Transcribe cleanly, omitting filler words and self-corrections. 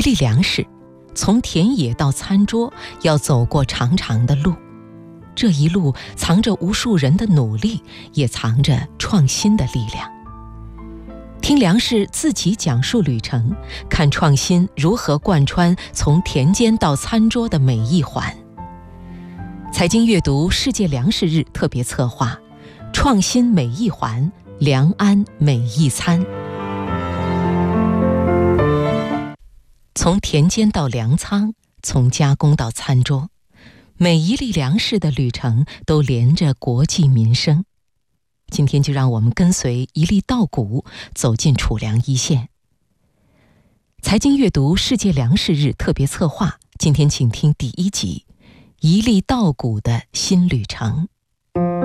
粒粮食，从田野到餐桌，要走过长长的路。这一路藏着无数人的努力，也藏着创新的力量。听粮食自己讲述旅程，看创新如何贯穿从田间到餐桌的每一环。财经阅读世界粮食日特别策划，创新每一环，良安每一餐。从田间到粮仓，从加工到餐桌，每一粒粮食的旅程都连着国计民生。今天就让我们跟随一粒稻谷走进储粮一线。财经阅读世界粮食日特别策划，今天请听第1集，一粒稻谷的新旅程。